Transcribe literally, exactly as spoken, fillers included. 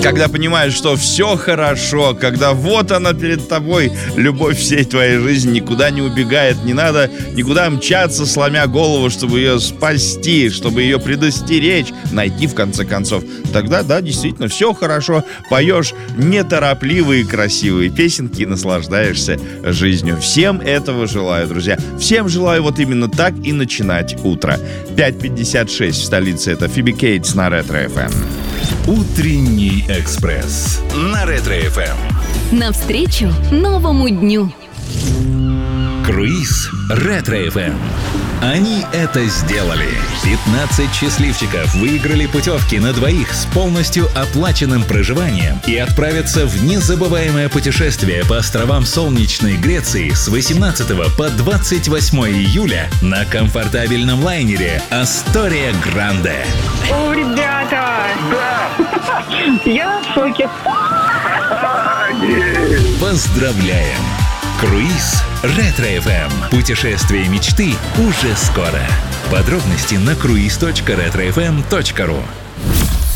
Когда понимаешь, что все хорошо, когда вот она перед тобой, любовь всей твоей жизни, никуда не убегает, не надо никуда мчаться, сломя голову, чтобы ее спасти, чтобы ее предостеречь, найти в конце концов. Тогда, да, действительно, все хорошо, поешь неторопливые красивые песенки и наслаждаешься жизнью. Всем этого желаю, друзья. Всем желаю вот именно так и начинать утро. пять пятьдесят шесть в столице. Это Фиби Кейтс на Ретро-эф эм. Утренний экспресс на Ретро-эф эм. Навстречу новому дню. Круиз Ретро-эф эм. Они это сделали. пятнадцать счастливчиков выиграли путевки на двоих с полностью оплаченным проживанием и отправятся в незабываемое путешествие по островам солнечной Греции с восемнадцатого по двадцать восьмое июля на комфортабельном лайнере «Астория Гранде». О, ребята! Да! Я в шоке. Поздравляем! Круиз Ретро-эф эм. Путешествие мечты уже скоро. Подробности на круиз точка ретро эф эм точка ру.